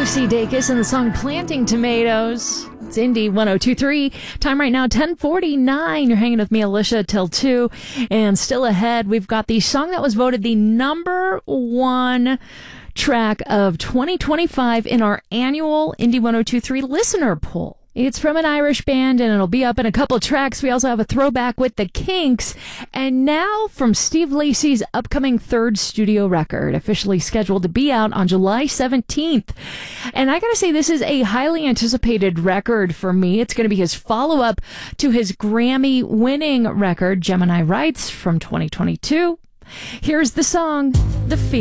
Lucy Dacus and the song Planting Tomatoes. It's Indie 102.3. Time right now, 10:49. You're hanging with me, Alicia, till 2. And still ahead, we've got the song that was voted the number one track of 2025 in our annual Indie 102.3 listener poll. It's from an Irish band, and it'll be up in a couple tracks. We also have a throwback with the Kinks. And now from Steve Lacy's upcoming third studio record, officially scheduled to be out on July 17th. And I gotta say, this is a highly anticipated record for me. It's going to be his follow-up to his Grammy-winning record, Gemini Rights, from 2022. Here's the song, The Feeling.